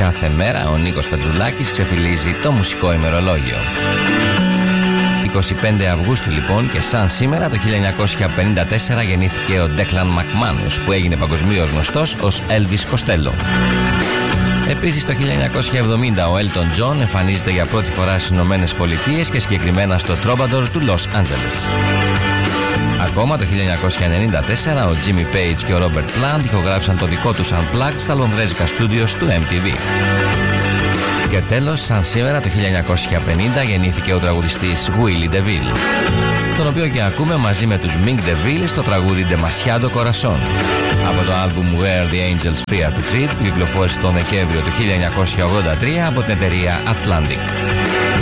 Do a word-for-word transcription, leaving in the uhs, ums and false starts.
κάθε μέρα ο Νίκος Πετρουλάκης ξεφυλίζει το μουσικό ημερολόγιο. είκοσι πέντε Αυγούστου λοιπόν και σαν σήμερα το χίλια εννιακόσια πενήντα τέσσερα γεννήθηκε ο Ντέκλαν Μακμάνους, που έγινε παγκοσμίως γνωστός ως Elvis Costello. Επίσης το χίλια εννιακόσια εβδομήντα ο Έλτον Τζον εμφανίζεται για πρώτη φορά στις Ηνωμένες Πολιτείες και συγκεκριμένα στο Troubadour του Λος Άντζελες. Ακόμα το χίλια εννιακόσια ενενήντα τέσσερα ο Τζίμι Πέιτς και ο Ρόμπερτ Πλάντ ηχογράφησαν το δικό τους Unplugged στα λονδρέζικα στούντιος του εμ τι βι. Και τέλος, σαν σήμερα το χίλια εννιακόσια πενήντα γεννήθηκε ο τραγουδιστής Willie DeVille, τον οποίο και ακούμε μαζί με τους Mink DeVille στο τραγούδι Demasiado Corazón από το άλμπουμ Where the Angels Fear to Tread, που κυκλοφόρησε τον Δεκέμβριο του χίλια εννιακόσια ογδόντα τρία από την εταιρεία Atlantic.